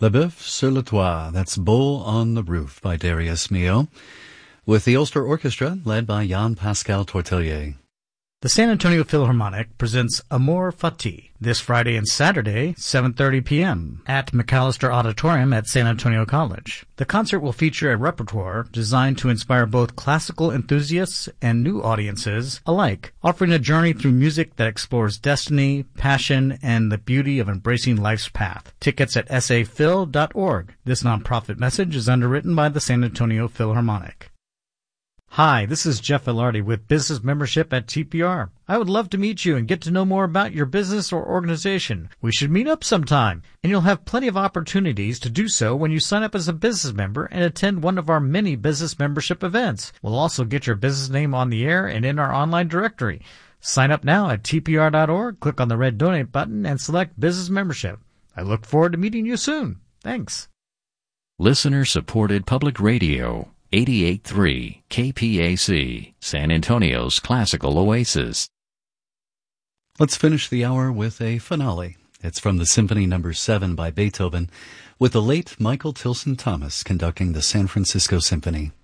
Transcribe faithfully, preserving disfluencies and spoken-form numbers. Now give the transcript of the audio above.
Le Boeuf sur le Toit, that's Bull on the Roof by Darius Milhaud, with the Ulster Orchestra led by Jean-Pascal Tortelier. The San Antonio Philharmonic presents Amor Fati this Friday and Saturday, seven thirty p.m. at McAllister Auditorium at San Antonio College. The concert will feature a repertoire designed to inspire both classical enthusiasts and new audiences alike, offering a journey through music that explores destiny, passion, and the beauty of embracing life's path. Tickets at s a phil dot org. This nonprofit message is underwritten by the San Antonio Philharmonic. Hi, this is Jeff Velarde with Business Membership at T P R. I would love to meet you and get to know more about your business or organization. We should meet up sometime, and you'll have plenty of opportunities to do so when you sign up as a business member and attend one of our many business membership events. We'll also get your business name on the air and in our online directory. Sign up now at T P R dot org, click on the red donate button, and select Business Membership. I look forward to meeting you soon. Thanks. Listener-supported public radio. eighty-eight point three K P A C, San Antonio's classical oasis. Let's finish the hour with a finale. It's from the Symphony Number seven by Beethoven, with the late Michael Tilson Thomas conducting the San Francisco Symphony.